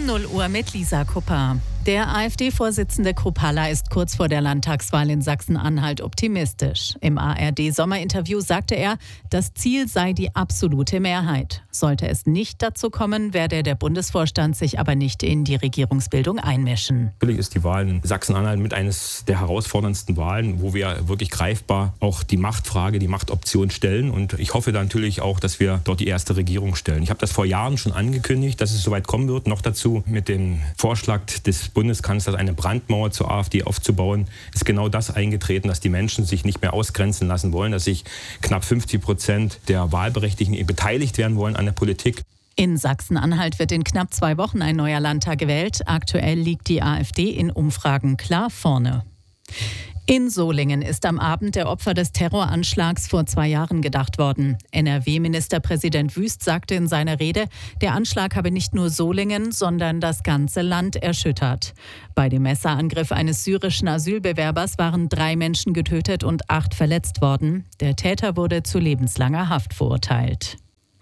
0 Uhr mit Lisa Kupper. Der AfD-Vorsitzende Kruppalla ist kurz vor der Landtagswahl in Sachsen-Anhalt optimistisch. Im ARD-Sommerinterview sagte er, das Ziel sei die absolute Mehrheit. Sollte es nicht dazu kommen, werde der Bundesvorstand sich aber nicht in die Regierungsbildung einmischen. Natürlich ist die Wahl in Sachsen-Anhalt mit eines der herausforderndsten Wahlen, wo wir wirklich greifbar auch die Machtfrage, die Machtoption stellen. Und ich hoffe dann natürlich auch, dass wir dort die erste Regierung stellen. Ich habe das vor Jahren schon angekündigt, dass es soweit kommen wird. Noch dazu mit dem Vorschlag des Bundeskanzlers, eine Brandmauer zur AfD aufzubauen, ist genau das eingetreten, dass die Menschen sich nicht mehr ausgrenzen lassen wollen, dass sich knapp 50% der Wahlberechtigten beteiligt werden wollen an der Politik. In Sachsen-Anhalt wird in knapp 2 Wochen ein neuer Landtag gewählt. Aktuell liegt die AfD in Umfragen klar vorne. In Solingen ist am Abend der Opfer des Terroranschlags vor 2 Jahren gedacht worden. NRW-Ministerpräsident Wüst sagte in seiner Rede, der Anschlag habe nicht nur Solingen, sondern das ganze Land erschüttert. Bei dem Messerangriff eines syrischen Asylbewerbers waren 3 Menschen getötet und 8 verletzt worden. Der Täter wurde zu lebenslanger Haft verurteilt.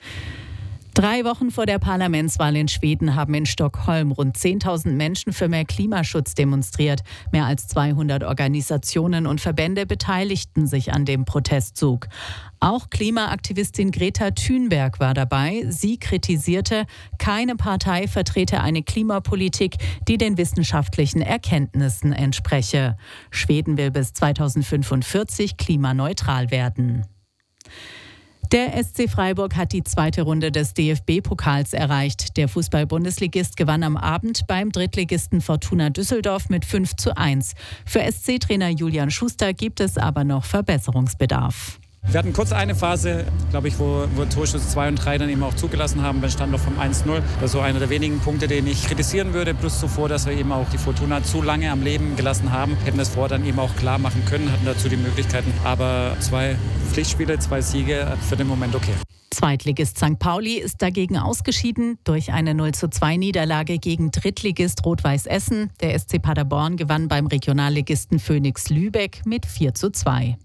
3 Wochen vor der Parlamentswahl in Schweden haben in Stockholm rund 10.000 Menschen für mehr Klimaschutz demonstriert. Mehr als 200 Organisationen und Verbände beteiligten sich an dem Protestzug. Auch Klimaaktivistin Greta Thunberg war dabei. Sie kritisierte, keine Partei vertrete eine Klimapolitik, die den wissenschaftlichen Erkenntnissen entspreche. Schweden will bis 2045 klimaneutral werden. Der SC Freiburg hat die 2. Runde des DFB-Pokals erreicht. Der Fußball-Bundesligist gewann am Abend beim Drittligisten Fortuna Düsseldorf mit 5:1. Für SC-Trainer Julian Schuster gibt es aber noch Verbesserungsbedarf. Wir hatten kurz eine Phase, glaube ich, wo Torschuss 2 und 3 dann eben auch zugelassen haben, beim Standort vom 1:0. Das ist so einer der wenigen Punkte, den ich kritisieren würde. Plus zuvor, dass wir eben auch die Fortuna zu lange am Leben gelassen haben. Hätten das vorher dann eben auch klar machen können, hatten dazu die Möglichkeiten. Aber 2 Pflichtspiele, 2 Siege, für den Moment okay. Zweitligist St. Pauli ist dagegen ausgeschieden durch eine 0:2 Niederlage gegen Drittligist Rot-Weiß Essen. Der SC Paderborn gewann beim Regionalligisten Phoenix Lübeck mit 4:2.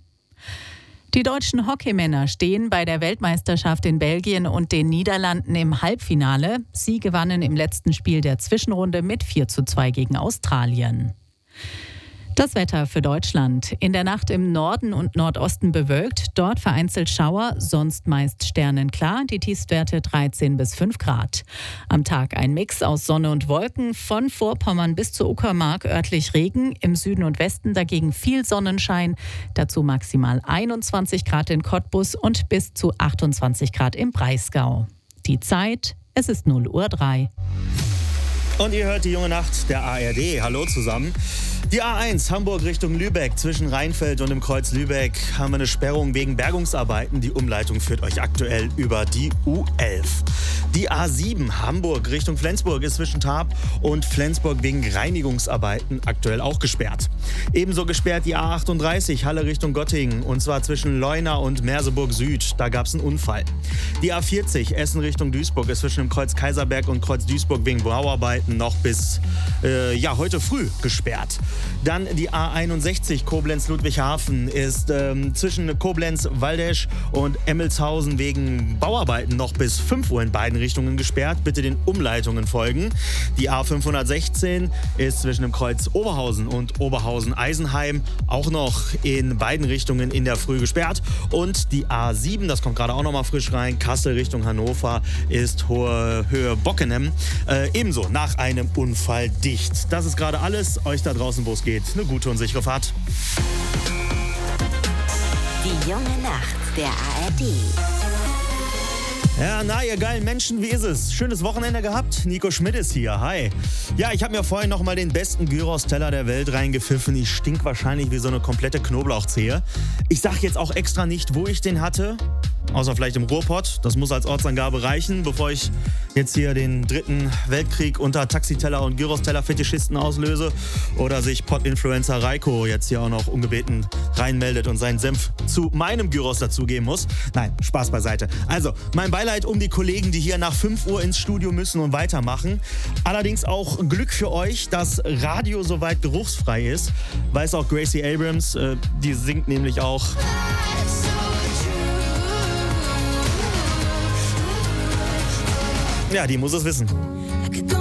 Die deutschen Hockeymänner stehen bei der Weltmeisterschaft in Belgien und den Niederlanden im Halbfinale. Sie gewannen im letzten Spiel der Zwischenrunde mit 4:2 gegen Australien. Das Wetter für Deutschland. In der Nacht im Norden und Nordosten bewölkt, dort vereinzelt Schauer, sonst meist sternenklar, die Tiefstwerte 13 bis 5 Grad. Am Tag ein Mix aus Sonne und Wolken, von Vorpommern bis zur Uckermark örtlich Regen, im Süden und Westen dagegen viel Sonnenschein, dazu maximal 21 Grad in Cottbus und bis zu 28 Grad im Breisgau. Die Zeit, es ist 0:03 Uhr. Und ihr hört die junge Nacht der ARD. Hallo zusammen. Die A1 Hamburg Richtung Lübeck zwischen Rheinfeld und dem Kreuz Lübeck haben wir eine Sperrung wegen Bergungsarbeiten. Die Umleitung führt euch aktuell über die U11. Die A7 Hamburg Richtung Flensburg ist zwischen Tarp und Flensburg wegen Reinigungsarbeiten aktuell auch gesperrt. Ebenso gesperrt die A38 Halle Richtung Göttingen und zwar zwischen Leuna und Merseburg Süd. Da gab es einen Unfall. Die A40 Essen Richtung Duisburg ist zwischen dem Kreuz Kaiserberg und Kreuz Duisburg wegen Bauarbeiten noch bis heute früh gesperrt. Dann die A61 Koblenz-Ludwigshafen ist zwischen Koblenz-Waldesch und Emmelshausen wegen Bauarbeiten noch bis 5 Uhr in beiden Richtungen gesperrt. Bitte den Umleitungen folgen. Die A516 ist zwischen dem Kreuz Oberhausen und Oberhausen-Eisenheim auch noch in beiden Richtungen in der Früh gesperrt. Und die A7, das kommt gerade auch noch mal frisch rein, Kassel Richtung Hannover ist Hohe Höhe Bockenem ebenso nach einem Unfall dicht. Das ist gerade alles. Euch da draußen, wo es geht, eine gute und sichere Fahrt. Die junge Nacht der ARD. Ja, na, ihr geilen Menschen, wie ist es? Schönes Wochenende gehabt? Nico Schmidt ist hier, hi. Ja, ich habe mir vorhin noch mal den besten Gyros-Teller der Welt reingepfiffen. Ich stink wahrscheinlich wie so eine komplette Knoblauchzehe. Ich sag jetzt auch extra nicht, wo ich den hatte. Außer vielleicht im Ruhrpott. Das muss als Ortsangabe reichen, bevor ich jetzt hier den 3. Weltkrieg unter Taxiteller und Gyros-Teller-Fetischisten auslöse. Oder sich Pott-Influencer Reiko jetzt hier auch noch ungebeten reinmeldet und seinen Senf zu meinem Gyros dazugeben muss. Nein, Spaß beiseite. Also, mein Beileid um die Kollegen, die hier nach 5 Uhr ins Studio müssen und weitermachen. Allerdings auch Glück für euch, dass Radio soweit geruchsfrei ist. Weiß auch Gracie Abrams, die singt nämlich auch... Ja, die muss es wissen.